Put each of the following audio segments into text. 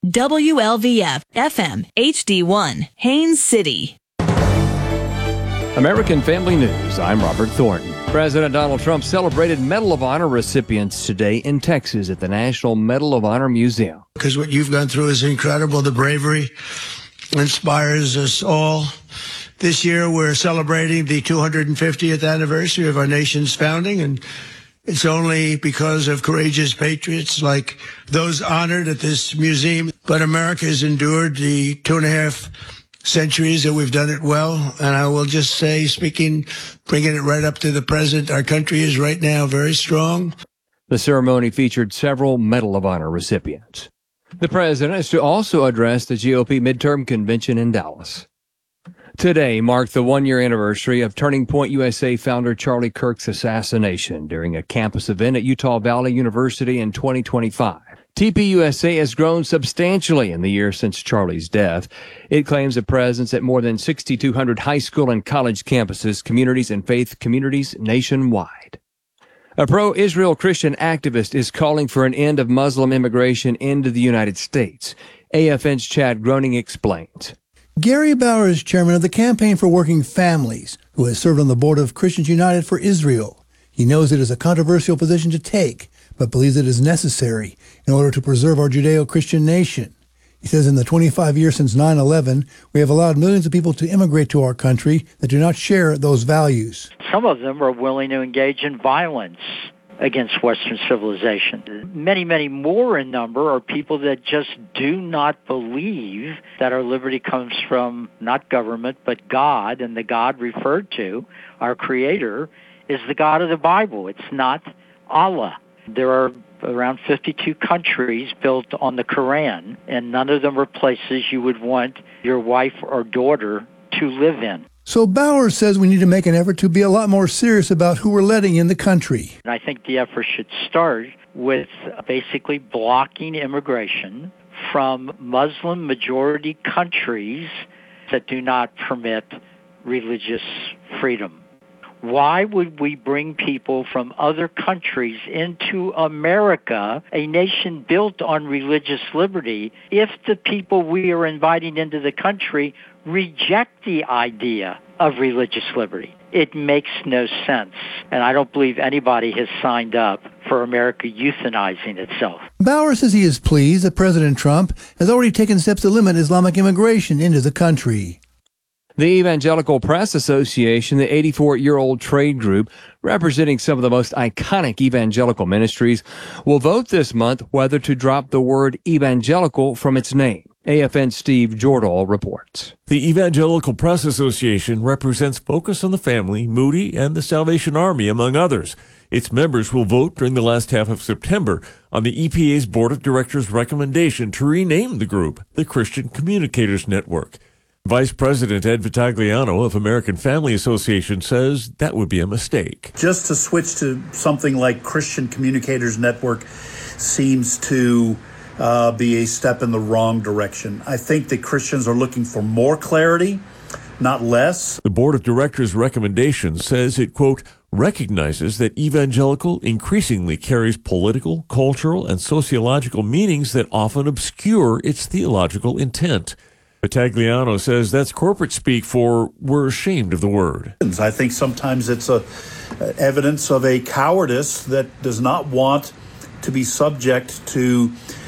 WLVF FM HD1, Haines City. American Family News, I'm Robert Thornton. President Donald Trump celebrated Medal of Honor recipients today in Texas at the National Medal of Honor Museum. Because what you've gone through is incredible. The bravery inspires us all. This year we're celebrating the 250th anniversary of our nation's founding, and it's only because of courageous patriots like those honored at this museum. But America has endured the 2.5 centuries that we've done it well. And I will just say, bringing it right up to the present, our country is right now very strong. The ceremony featured several Medal of Honor recipients. The president is to also address the GOP midterm convention in Dallas. Today marked the one-year anniversary of Turning Point USA founder Charlie Kirk's assassination during a campus event at Utah Valley University in 2025. TPUSA has grown substantially in the year since Charlie's death. It claims a presence at more than 6,200 high school and college campuses, communities, and faith communities nationwide. A pro-Israel Christian activist is calling for an end of Muslim immigration into the United States. AFN's Chad Groening explains. Gary Bauer is chairman of the Campaign for Working Families, who has served on the board of Christians United for Israel. He knows it is a controversial position to take, but believes it is necessary in order to preserve our Judeo-Christian nation. He says in the 25 years since 9/11, we have allowed millions of people to immigrate to our country that do not share those values. Some of them are willing to engage in violence against Western civilization. Many, many more in number are people that just do not believe that our liberty comes from not government, but God, and the God referred to, our Creator, is the God of the Bible. It's not Allah. There are around 52 countries built on the Quran, and none of them are places you would want your wife or daughter to live in. So Bauer says we need to make an effort to be a lot more serious about who we're letting in the country. And I think the effort should start with basically blocking immigration from Muslim-majority countries that do not permit religious freedom. Why would we bring people from other countries into America, a nation built on religious liberty, if the people we are inviting into the country reject the idea of religious liberty? It makes no sense. And I don't believe anybody has signed up for America euthanizing itself. Bauer says he is pleased that President Trump has already taken steps to limit Islamic immigration into the country. The Evangelical Press Association, the 84-year-old trade group representing some of the most iconic evangelical ministries, will vote this month whether to drop the word evangelical from its name. AFN's Steve Jordahl reports. The Evangelical Press Association represents Focus on the Family, Moody, and the Salvation Army, among others. Its members will vote during the last half of September on the EPA's Board of Directors' recommendation to rename the group the Christian Communicators Network. Vice President Ed Vitagliano of American Family Association says that would be a mistake. Just to switch to something like Christian Communicators Network seems to be a step in the wrong direction. I think that Christians are looking for more clarity, not less. The Board of Directors' recommendation says it, quote, recognizes that evangelical increasingly carries political, cultural, and sociological meanings that often obscure its theological intent. Vitagliano says that's corporate speak for we're ashamed of the word. I think sometimes it's evidence of a cowardice that does not want to be subject to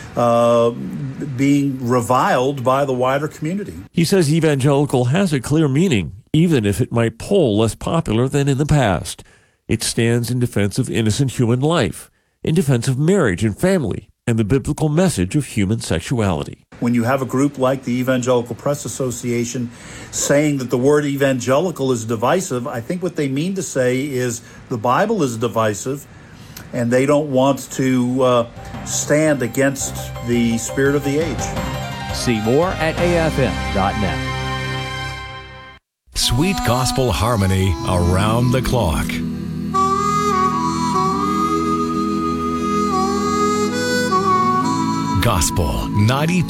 being reviled by the wider community. He says evangelical has a clear meaning, even if it might poll less popular than in the past. It stands in defense of innocent human life, in defense of marriage and family, and the biblical message of human sexuality. When you have a group like the Evangelical Press Association saying that the word evangelical is divisive, I think what they mean to say is the Bible is divisive, and they don't want to stand against the spirit of the age. See more at afn.net. Sweet gospel harmony around the clock. Gospel 90.